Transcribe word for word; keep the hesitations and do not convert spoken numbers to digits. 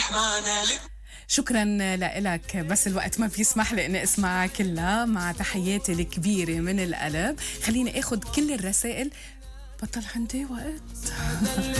شكرا لك، بس الوقت ما بيسمح لي اني اسمعها كلها. مع تحياتي الكبيرة من القلب، خليني اخذ كل الرسائل. بطل عندي وقت.